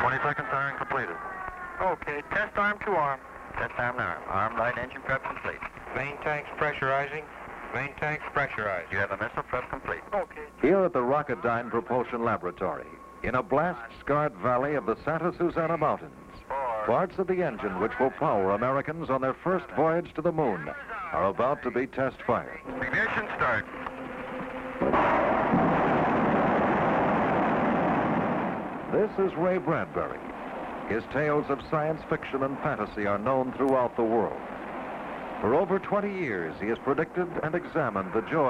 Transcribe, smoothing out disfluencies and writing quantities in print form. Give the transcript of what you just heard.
20 seconds, firing completed. Okay, test arm to arm. Test arm to arm. Arm light engine prep complete. Main tanks pressurizing. Main tanks pressurized. You have a missile prep complete. Okay. Here at the Rocketdyne Propulsion Laboratory, in a blast-scarred valley of the Santa Susana Mountains, parts of the engine which will power Americans on their first voyage to the moon are about to be test-fired. Ignition start. This is Ray Bradbury. His tales of science fiction and fantasy are known throughout the world. For over 20 years, he has predicted and examined the joy